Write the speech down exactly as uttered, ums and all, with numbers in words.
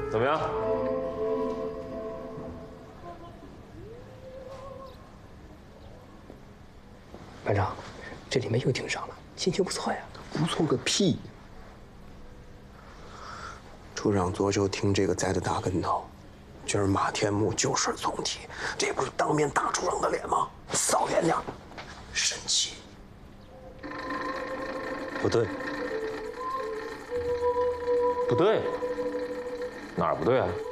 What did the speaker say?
怎么样？ 班长，这里面又听上了，心情不错呀。 不错个屁！处长昨就听这个栽的大跟头，今儿马天木就事重提，这不是当面打处长的脸吗？扫远点，生气。 不对，不对，哪儿不对啊？